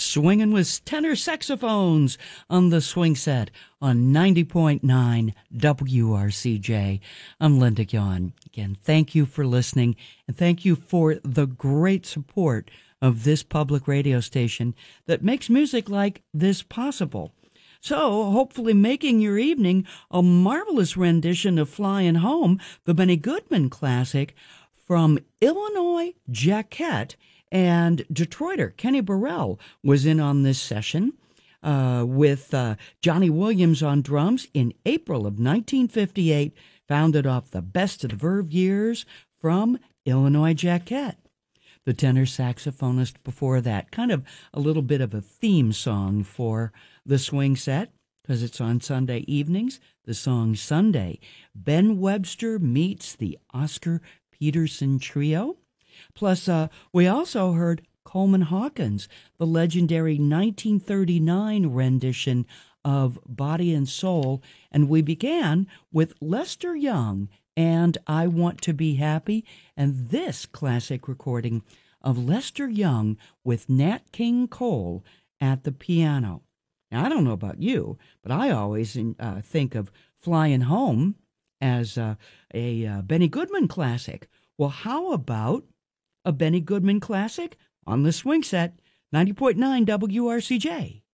swinging with tenor saxophones on the swing set on 90.9 WRCJ. I'm Linda Yon. Again, thank you for listening, and thank you for the great support of this public radio station that makes music like this possible. So, hopefully making your evening a marvelous rendition of Flying Home, the Benny Goodman classic from Illinois Jacquet. And Detroiter Kenny Burrell was in on this session with Johnny Williams on drums in April of 1958, founded off the Best of the Verve years from Illinois Jacquet. The tenor saxophonist before that, kind of a little bit of a theme song for the swing set, because it's on Sunday evenings, the song Sunday. Ben Webster meets the Oscar Peterson Trio. Plus, we also heard Coleman Hawkins, the legendary 1939 rendition of Body and Soul, and we began with Lester Young and I Want to Be Happy, and this classic recording of Lester Young with Nat King Cole at the piano. Now, I don't know about you, but I always think of Flying Home as a Benny Goodman classic. Well, how about a Benny Goodman classic on the swing set, 90.9 WRCJ.